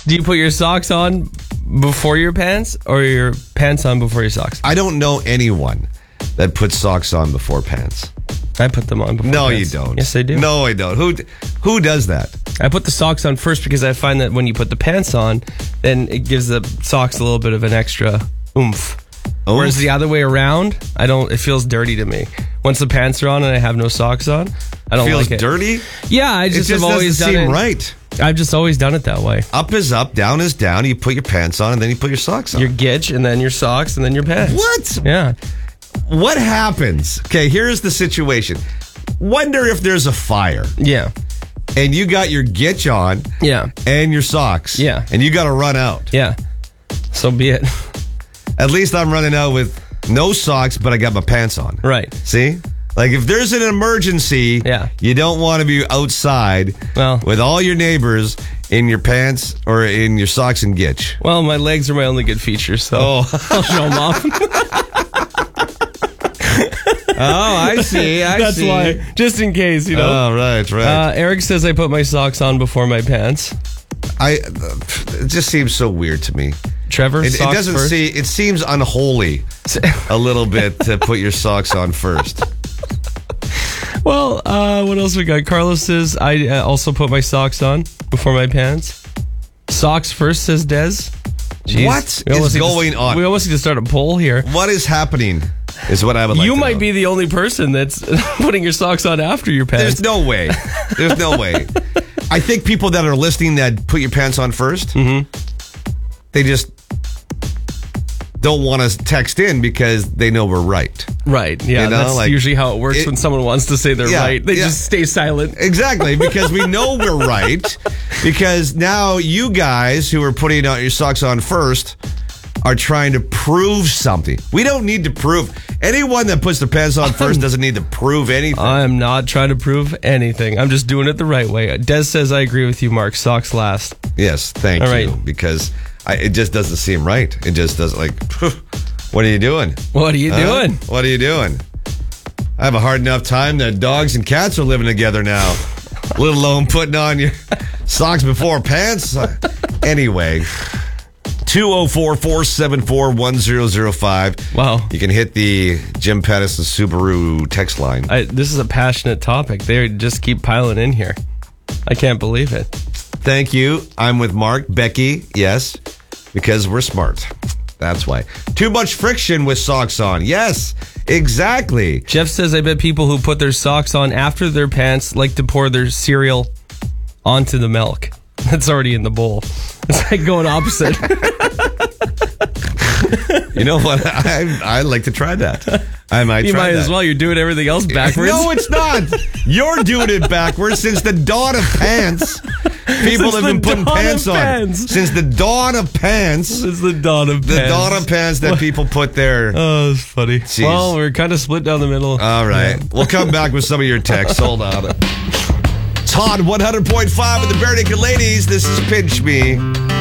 Do you put your socks on before your pants or your pants on before your socks? I don't know anyone that puts socks on before pants. I put them on before No, pants. you don't. Yes, I do. No, I don't. Who does that? I put the socks on first because I find that when you put the pants on, then it gives the socks a little bit of an extra oomph. Whereas the other way around, it feels dirty to me. Once the pants are on and I have no socks on, I don't Feels like it. dirty? Yeah, I It just just have always doesn't done seem it. right. I've just always done it that way. Up is up, down is down. You put your pants on and then you put your socks on. Your gitch and then your socks and then your pants. What? Yeah. What happens? Okay, here's the situation. Wonder if there's a fire Yeah. and you got your gitch on Yeah. and your socks. Yeah. And you got to run out. Yeah. So be it. At least I'm running out with no socks, but I got my pants on. Right. See? Like if there's an emergency, Yeah. you don't want to be outside with all your neighbors in your pants or in your socks and gitch. Well, my legs are my only good feature, so I'll show them off. Oh, I see. That's why. Just in case, you know. Oh, right. Eric says I put my socks on before my pants. It just seems so weird to me. Trevor, It socks doesn't first. it seems unholy a little bit to put your socks on first. Well, what else we got? Carlos says I also put my socks on before my pants. Socks first, says Des. Jeez. What We almost is need to- going on? We almost need to start a poll here. What is happening is what I would like You to might know. be the only person that's putting your socks on after your pants. There's no way. There's no way. I think people that are listening that put your pants on first, they just don't want to text in because they know we're right. Right. Yeah, You know, that's like, usually how it works when someone wants to say they're Yeah, right. They yeah. just stay silent. Exactly, because we know we're right. Because now you guys who are putting out your socks on first are trying to prove something. We don't need to prove. Anyone that puts their pants on first doesn't need to prove anything. I'm not trying to prove anything. I'm just doing it the right way. Des says I agree with you, Mark. Socks last. Yes, thank All you. right. Because it just doesn't seem right. It just doesn't what are you doing? What are you doing? What are you doing? I have a hard enough time that dogs and cats are living together now, let alone putting on your socks before pants. Anyway, 204-474-1005. Wow. You can hit the Jim Pattison Subaru text line. This is a passionate topic. They just keep piling in here. I can't believe it. Thank you. I'm with Mark, Becky. Yes, because we're smart. That's why. Too much friction with socks on. Yes, exactly. Jeff says I bet people who put their socks on after their pants like to pour their cereal onto the milk that's already in the bowl. It's like going opposite. You know what? I'd like to try that. I might You try might that. as well. You're doing everything else backwards. No, it's not. You're doing it backwards since the dawn of pants. People Since have been the putting dawn pants of on. pants. Since the dawn of pants. It's the dawn of The pants. dawn of pants that people put there. Oh, it's funny. Jeez. Well, we're kind of split down the middle. All right. We'll come back with some of your texts. Hold on. Todd 100.5 with the Bare Naked Ladies. This is Pinch Me.